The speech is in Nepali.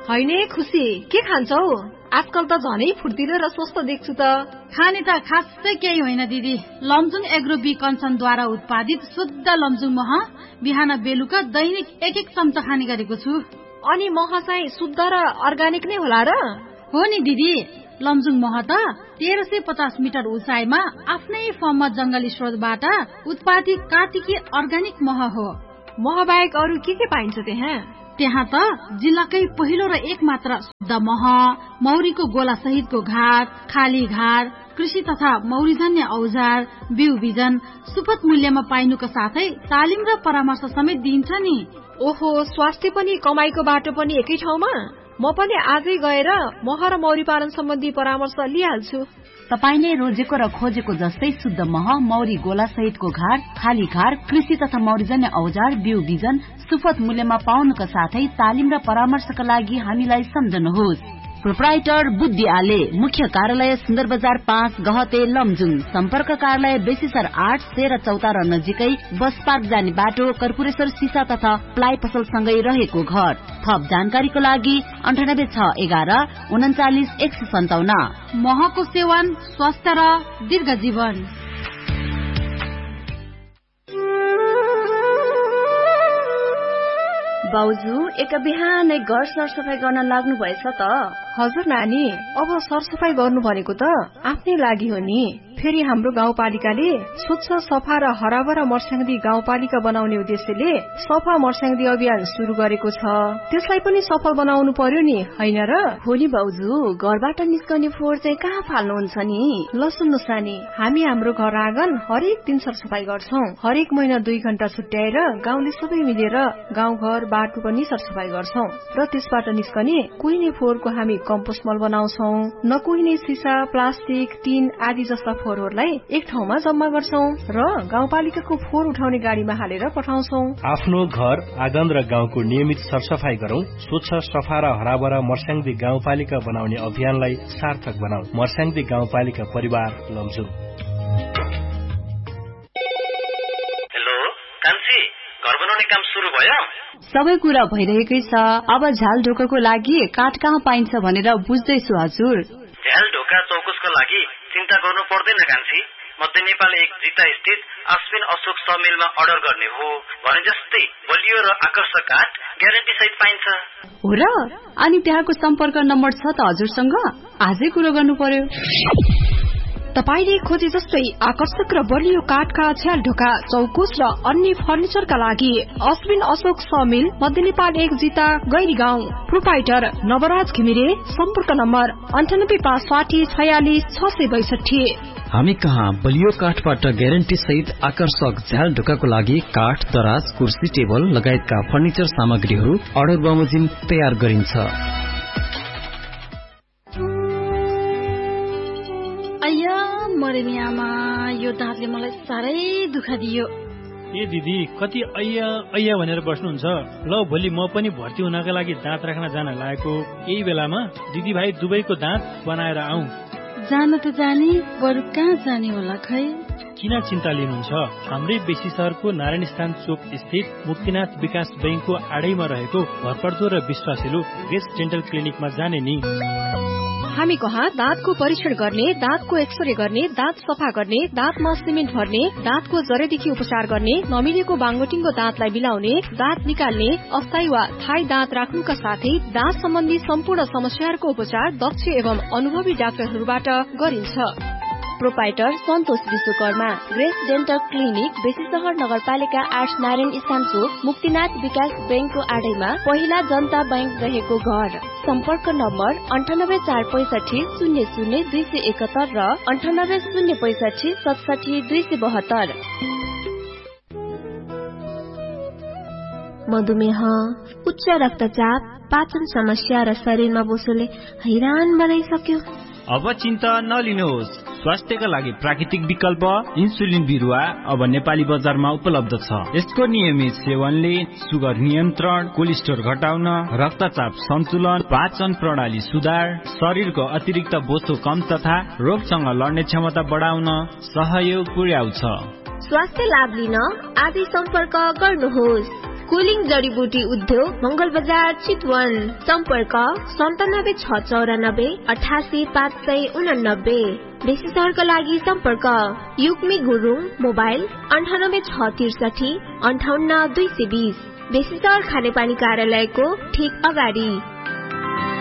होइन खुसी के खान्छौ? आजकल त झनै फुर्तिलो र स्वस्थ देख्छु त। खाने त खासै केही होइन दिदी। लमजुङ एग्रो बी कन्सर्नद्वारा उत्पादित शुद्ध लमजुङ मह बिहान बेलुका दैनिक 1-1 चम्चा खाने गरेको छु। अनि मह चाहिँ शुद्ध र अर्गानिक नै होला र? हो नि दिदी, लमजुङ मह त 1350 मिटर उचाइमा आफ्नै फर्ममा जंगली स्रोतबाट उत्पादित कार्तिकी अर्गानिक मह हो। मह बाहेक अरू के पाइन्छ त्यहाँ? त्यहाँ त जिल्लाकै पहिलो र एक मात्र शुद्ध मह, मौरीको गोला सहितको घाट, खाली घाट, कृषि तथा मौरीजन्य औजार, बिउ बिजन सुपथ मूल्यमा पाइनुको साथै तालिम र परामर्श समेत दिन्छ नि। ओहो, स्वास्थ्य पनि कमाईको बाटो पनि एकै ठाउँमा? म पनि आजै गएर मह र मौरी पालन सम्बन्धी परामर्श लिइहाल्छु। तपाईले रोजेको र खोजेको जस्तै शुद्ध मह, मौरी गोला सहितको घाट, खाली घाट, कृषि तथा मौरीजन्य औजार, बिउ बिजन सुपथ मूल्यमा पाउनुका साथै तालिम र परामर्शका लागि हामीलाई सम्झनुहोस्। प्रोप्राइटर बुद्धि आले, मुख्य कार्यालय सुन्दर बजार 5 गहते लमजुङ, सम्पर्क कार्यालय बेसीसर 8 13 चौतारा नजिकै बस पार्क जाने बाटो, कर्पूरेश्वर सिसा तथा प्लाई पसल सँगै रहेको घर। थप जानकारीको लागि 9861 39 157। महको सेवन स्वस्थ र दीर्घ जीवन। बाउजू एक बिहानै घर सरसफाई गर्न लाग्नु भएछ त? हजुर नानी, अब सरसफाई गर्नु भनेको त आफ्नै लागि हो नि। फेरि हाम्रो गाउँपालिकाले स्वच्छ सफा र हराभरा मर्स्याङ्दी गाउँपालिका बनाउने उद्देश्यले सफा मर्स्याङ्दी अभियान शुरू गरेको छ। त्यसलाई पनि सफल बनाउनु पर्यो नि, होइन र? हो नि बाउजू, घरबाट निस्कने फोहोर चाहिँ कहाँ फाल्नुहुन्छ नि? ल सुन्नुहोस् नानी, हामी हाम्रो घर आँगन हरेक दिन सरसफाई गर्छौं। हरेक महिना 2 घण्टा छुट्याएर गाउँले सबै मिलेर गाउँघर बाटो पनि सरसफाई गर्छौं र त्यसबाट निस्कने कुहिने फोहोरको हामी कम्पोस्ट मल बनाउँछौं। नकुहिने सिसा, प्लास्टिक, टिन आदि जस्ता फोहोरहरूलाई एक ठाउँमा जम्मा गर्छौं र गाउँपालिकाको फोहोर उठाउने गाडीमा हालेर पठाउँछौं। आफ्नो घर आँगन र गाउँको नियमित सरसफाई गरौं। स्वच्छ सफा र हराभरा मर्स्याङ्दी गाउँपालिका बनाउने अभियानलाई सार्थक बनाऊ। मर्स्याङ्दी गाउँपालिका परिवार लमजुङ। हेलो कान्छी, घर बनाउने काम सुरु भयो? सबै कुरा भइरहेकै छ। अब झाल ढोकाको लागि काठ कहाँ पाइन्छ भनेर बुझ्दैछु हजुर। झ्याल ढोका चौकुसको लागि चिन्ता गर्नु पर्दैन कान्छी। मध्य नेपाल 1 जिता स्थित अश्विन अशोक समिलमा अर्डर गर्ने हो भने जस्तै बलियो र आकर्षक काठ ग्यारेन्टी सहित पाइन्छ। हो र? अनि त्यहाँको सम्पर्क नम्बर छ त हजुरसँग? आजै कुरो गर्नु पर्यो। तपाईले खोजे जस्तै आकर्षक र बलियो काठका झ्याल ढोका चौकुस र अन्य फर्निचरका लागि अश्विन अशोक समिल, मध्य नेपाल 1 जिता गैरी गाउँ। प्रोप्राइटर नवराज घिमिरे। सम्पर्क नम्बर 98 560 46 662। हामी कहाँ बलियो काठबाट ग्यारेन्टी सहित आकर्षक झ्याल ढोकाको लागि काठ, दराज, कुर्सी, टेबल लगायतका फर्निचर सामग्रीहरू अर्डर बमोजिम तयार गरिन्छ। मरेमियामा यो दाँतले मलाई साह्रै दुःख दियो। ए दिदी, कति ऐया ऐया भनेर बस्नुहुन्छ? ल भोलि म पनि भर्ती हुनका लागि दाँत राख्न जान लागेको यही बेलामा दिदी भाइ दुबईको दाँत बनाएर आऊ। जान त जाने, बरु कहाँ जाने होला खै? किन चिन्ता लिनुहुन्छ? हाम्रै बेसी शहरको नारायण स्थान चोक स्थित मुक्तिनाथ विकास बैंकको आडैमा रहेको भरपर्दो र विश्वासिलो गेस्ट डेन्टल क्लिनिकमा जाने नि। हामी कहाँ दाँतको परीक्षण गर्ने, दाँतको एक्सरे गर्ने, दाँत सफा गर्ने, दाँतमा सिमेन्ट भर्ने, दाँतको जरेदेखि उपचार गर्ने, नमिलेको बाङ्गोटिङको दाँतलाई मिलाउने, दाँत निकाल्ने, अस्थायी वा थायी दाँत राख्नुका साथै दाँत सम्बन्धी सम्पूर्ण समस्याहरूको उपचार दक्ष एवं अनुभवी डाक्टरहरूबाट गरिन्छ। प्रोप्राइटर सन्तोष विश्वकर्मा। ग्रेस डेन्टल क्लिनिक बेसी शहर नगरपालिका 8 नारायण स्थान चोक मुक्तिनाथ विकास बैंकको आडैमा पहिला जनता बैंक रहेको घर। सम्पर्क नम्बर 98 465 00 271 र 98 065 67 272। मधुमेह, उच्च रक्तचाप, पाचन समस्या र शरीरमा बोसोले हैरान बनाइसक्यो। अब चिन्ता नलिनुहोस्। स्वास्थ्यका लागि प्राकृतिक विकल्प इन्सुलिन बिरुवा अब नेपाली बजारमा उपलब्ध छ। यसको नियमित सेवनले सुगर नियन्त्रण, कोलेस्ट्रोल घटाउन, रक्तचाप सन्तुलन, पाचन प्रणाली सुधार, शरीरको अतिरिक्त बोसो कम तथा रोगसँग लड्ने क्षमता बढाउन सहयोग पुर्याउँछ। स्वास्थ्य लाभ लिन आजै सम्पर्क गर्नुहोस्। कुलिङ जडीबुटी उद्योग मंगल बजार चितवन। सम्पर्क 9769488589। विशेषहरूका लागि सम्पर्क युक्मी गुरुङ मोबाइल 9863 58220। विशेषर खानेपानी कार्यालयको ठीक अगाडि।